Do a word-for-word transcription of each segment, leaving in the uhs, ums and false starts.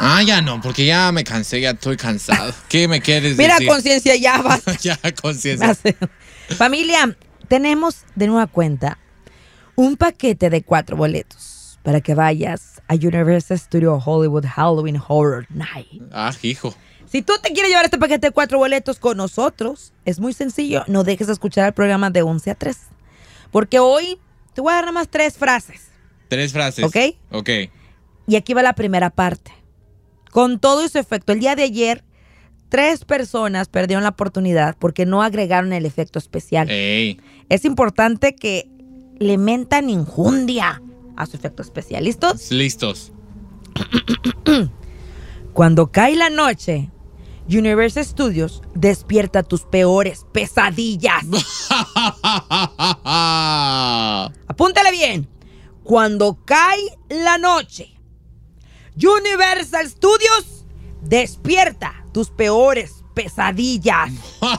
Ah, ya no, porque ya me cansé, ya estoy cansado. ¿Qué me quieres Mira, decir? conciencia, ya vas. Ya, conciencia. Familia, tenemos de nueva cuenta un paquete de cuatro boletos para que vayas a Universal Studios Hollywood Halloween Horror Night. Ah, hijo. Si tú te quieres llevar este paquete de cuatro boletos con nosotros, es muy sencillo. No dejes de escuchar el programa de once a tres. Porque hoy te voy a dar nada más tres frases. Tres frases. ¿Ok? Ok. Y aquí va la primera parte. Con todo y su efecto, el día de ayer, tres personas perdieron la oportunidad porque no agregaron el efecto especial. Ey. Es importante que le mentan injundia a su efecto especial. ¿Listos? Listos. Cuando cae la noche, Universal Studios despierta tus peores pesadillas. Apúntale bien. Cuando cae la noche, Universal Studios despierta tus peores pesadillas.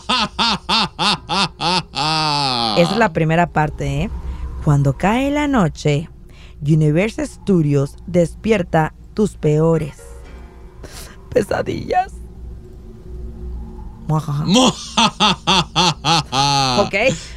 Esa es la primera parte, ¿eh? Cuando cae la noche, Universal Studios despierta tus peores pesadillas. Muajaja. ¿Ok?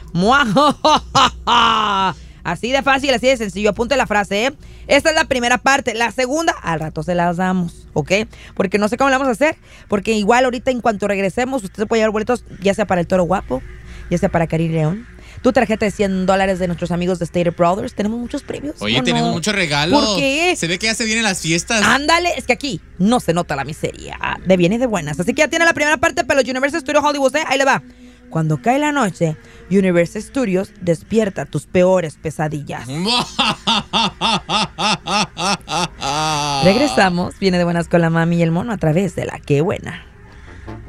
Muajaja. Así de fácil, así de sencillo. Apunte la frase, ¿eh? Esta es la primera parte. La segunda, al rato se las damos, ¿ok? Porque no sé cómo la vamos a hacer. Porque igual ahorita, en cuanto regresemos, usted se puede llevar boletos, ya sea para el Toro Guapo, ya sea para Cari León. Tu tarjeta de cien dólares de nuestros amigos de Stater Brothers. Tenemos muchos premios. Oye, ¿o tenemos no? muchos regalos. ¿Por qué? Se ve que ya se vienen las fiestas. Ándale, es que aquí no se nota la miseria. De bien y de buenas. Así que ya tiene la primera parte, pero Universal Studios Hollywood, ¿eh? Ahí le va. Cuando cae la noche, Universal Studios despierta tus peores pesadillas. Regresamos. Viene de buenas con la mami y el mono a través de la Qué Buena.